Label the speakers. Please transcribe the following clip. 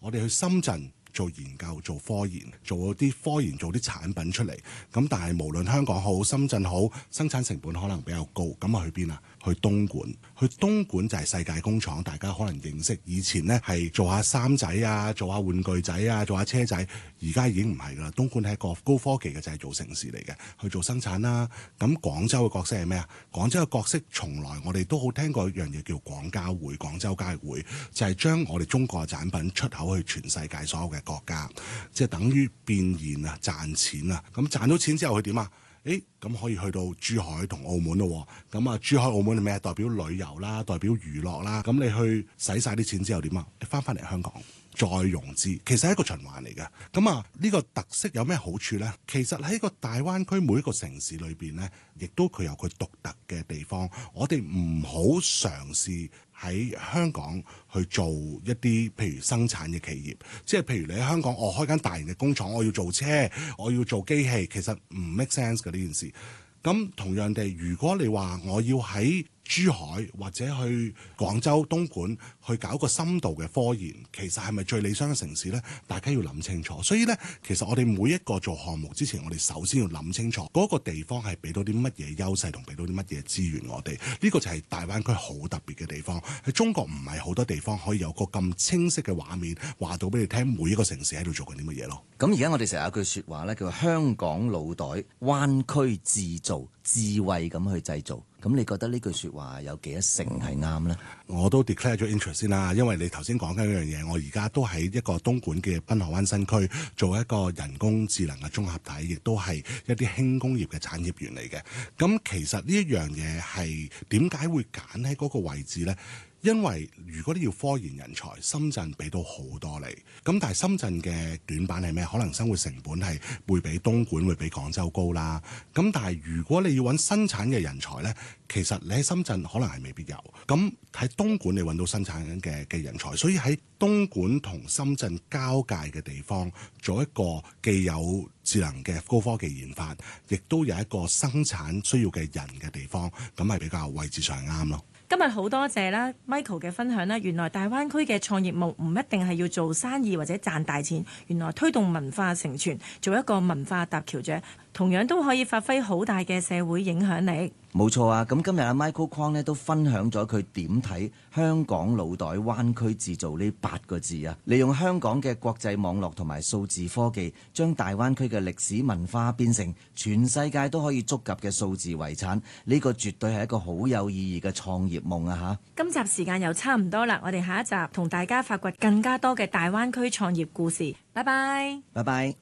Speaker 1: 我哋去深圳做研究、做科研、做啲科研、做啲產品出嚟。咁但係無論香港好、深圳好，生產成本可能比較高，咁啊去邊啊？去東莞。去東莞就係世界工廠，大家可能認識。以前呢係做下衫仔啊，做下玩具仔啊，做下車仔，而家已經唔係㗎啦。東莞係一個高科技嘅製造城市嚟嘅，去做生產啦。咁廣州嘅角色係咩啊？廣州嘅角色從來我哋都好聽過一樣嘢叫廣交會、廣州交易會，就係將我哋中國嘅產品出口去全世界所有嘅國家，即係等於變現啊、賺錢啊。咁賺到錢之後佢點啊？咁可以去到珠海同澳門咯。咁啊，珠海澳門係咩？代表旅遊啦，代表娛樂啦。咁你去使晒啲錢之後點啊？你翻嚟香港再融資，其實係一個循環嚟嘅。咁啊，呢個特色有咩好處呢？其實喺個大灣區每一個城市裏邊呢，亦都佢有佢獨特嘅地方。我哋唔好嘗試喺香港去做一啲譬如生產嘅企業，即係譬如你喺香港，我開間大型嘅工廠，我要做車，我要做機器，其實唔 make sense 嘅呢件事。咁同樣地，如果你話我要喺珠海或者去廣州、東莞去搞個深度嘅科研，其實係咪最理想嘅城市呢？大家要諗清楚。所以呢，其實我哋每一個做項目之前，我哋首先要諗清楚嗰個地方係俾到啲乜嘢優勢同俾到啲乜嘢資源我哋。呢個就係大灣區好特別嘅地方。喺中國唔係好多地方可以有個咁清晰嘅畫面，話到俾你聽每一個城市喺度做緊啲乜嘢咯。
Speaker 2: 咁而家我哋成日有句説話咧，叫香港腦袋，灣區製造，智慧咁去製造。咁你覺得呢句説話有幾多成係啱呢？
Speaker 1: 我都 declare 咗 interest 先啦，因為你頭先講緊一樣嘢，我而家都喺一個東莞嘅濱海灣新區做一個人工智能嘅綜合體，亦都係一啲輕工業嘅產業園嚟嘅。咁其實呢一樣嘢係點解會揀喺嗰個位置呢？因為如果你要科研人才，深圳俾到好多你。咁但係深圳嘅短板係咩？可能生活成本係會比東莞會比廣州高啦。咁但係如果你要揾生產嘅人才呢，其實你喺深圳可能係未必有。咁喺東莞你揾到生產嘅人才，所以喺東莞同深圳交界嘅地方做一個既有智能嘅高科技研發，亦都有一個生產需要嘅人嘅地方，咁係比較位置上啱咯。
Speaker 3: 今日好多謝啦 Michael 嘅分享啦，原來大灣區嘅創業夢唔一定係要做生意或者賺大錢，原來推動文化承傳，做一個文化搭橋者，同樣都可以發揮好大嘅社會影響力。
Speaker 2: 冇錯啊！咁今日阿 Michael Kwong 咧都分享咗佢點睇香港腦袋灣區製造呢8個字啊！利用香港嘅國際網絡同埋數字科技，將大灣區嘅歷史文化變成全世界都可以觸及嘅數字遺產，呢個絕對係一個好有意義嘅創業夢啊！嚇！
Speaker 3: 今集時間又差唔多啦，我哋下一集同大家發掘更加多嘅大灣區創業故事。拜拜。
Speaker 2: 拜拜。